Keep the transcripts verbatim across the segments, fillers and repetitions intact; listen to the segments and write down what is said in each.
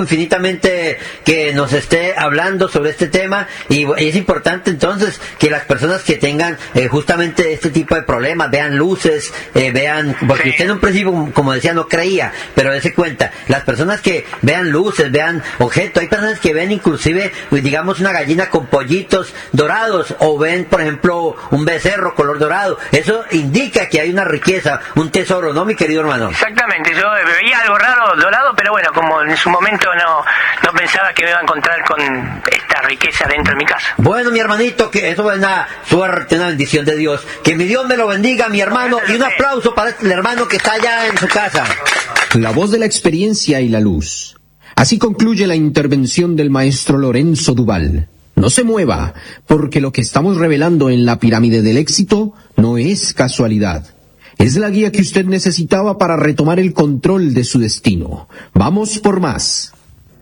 infinitamente que nos esté hablando sobre este tema, y, y es importante entonces que las personas que tengan eh, justamente este tipo de problemas vean luces, eh, vean, porque sí. Usted en un principio, como decía, no creía, pero dése cuenta, las personas que vean luces, vean objetos, hay personas que ven inclusive, pues, digamos, una gallina con pollitos dorados, o ven, por ejemplo, un becerro color dorado, eso indica que hay una riqueza, un tesoro, ¿no, mi querido hermano? Exactamente, yo veía algo raro dorado, pero bueno, como en su momento no, no pensaba que me iba a encontrar con esta riqueza dentro de mi casa. Bueno, mi hermanito, que eso es una suerte, una bendición de Dios, que mi Dios me lo bendiga, mi hermano, y un aplauso para el hermano que está allá en su casa. La voz de la experiencia y la luz. Así concluye la intervención del maestro Lorenzo Duval. No se mueva, porque lo que estamos revelando en la pirámide del éxito no es casualidad. Es la guía que usted necesitaba para retomar el control de su destino. Vamos por más.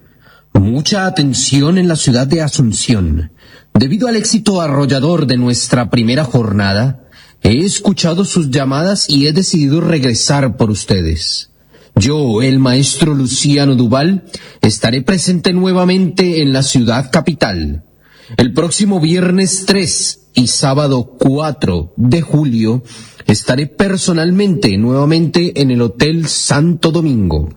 Mucha atención en la ciudad de Asunción. Debido al éxito arrollador de nuestra primera jornada, he escuchado sus llamadas y he decidido regresar por ustedes. Yo, el maestro Luciano Duval, estaré presente nuevamente en la ciudad capital. El próximo viernes tres y sábado cuatro de julio estaré personalmente nuevamente en el Hotel Santo Domingo.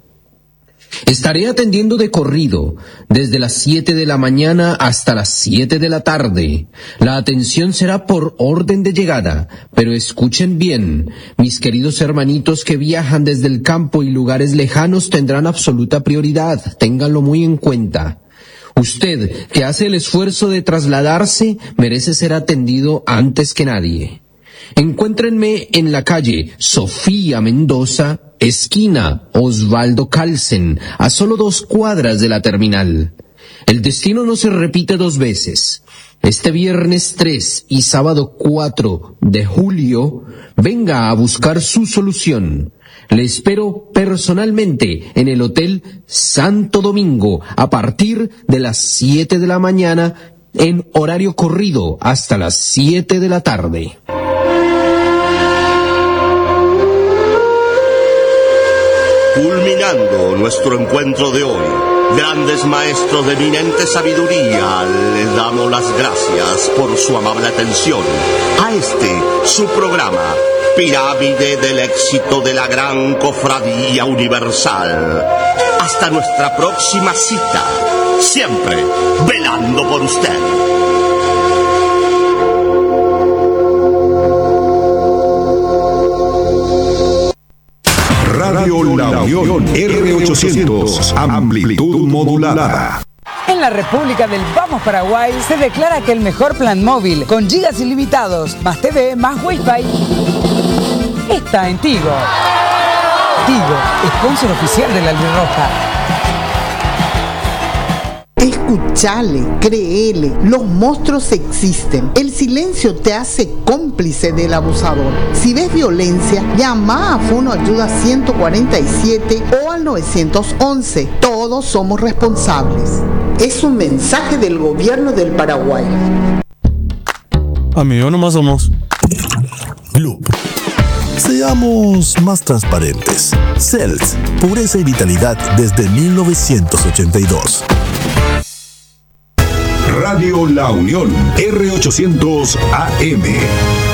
Estaré atendiendo de corrido, desde las siete de la mañana hasta las siete de la tarde. La atención será por orden de llegada, pero escuchen bien, mis queridos hermanitos que viajan desde el campo y lugares lejanos tendrán absoluta prioridad, ténganlo muy en cuenta. Usted, que hace el esfuerzo de trasladarse, merece ser atendido antes que nadie. Encuéntrenme en la calle Sofía Mendoza, esquina Osvaldo Calsen, a solo dos cuadras de la terminal. El destino no se repite dos veces. Este viernes tres y sábado cuatro de julio, venga a buscar su solución. Le espero personalmente en el Hotel Santo Domingo a partir de las siete de la mañana en horario corrido hasta las siete de la tarde. Culminando nuestro encuentro de hoy, grandes maestros de eminente sabiduría, les damos las gracias por su amable atención a este, su programa, Pirámide del Éxito de la Gran Cofradía Universal. Hasta nuestra próxima cita, siempre velando por usted. Radio La Unión R ochocientos, amplitud modulada. En la República del Vamos Paraguay se declara que el mejor plan móvil con gigas ilimitados, más T V, más Wi-Fi, está en Tigo. Tigo, sponsor oficial de la Albirroja. Escuchale, créele, los monstruos existen. El silencio te hace cómplice del abusador. Si ves violencia, llama a Fono Ayuda ciento cuarenta y siete o al nueve once. Todos somos responsables. Es un mensaje del gobierno del Paraguay. Amigo, nomás somos Loop. Seamos más transparentes. Cells, pureza y vitalidad desde mil novecientos ochenta y dos. Radio La Unión R ochocientos A M.